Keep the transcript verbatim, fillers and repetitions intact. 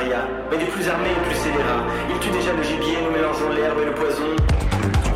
paria, mais des plus armés et plus scélérats. Ils tuent déjà le gibier, nous mélangeons l'herbe et le poison.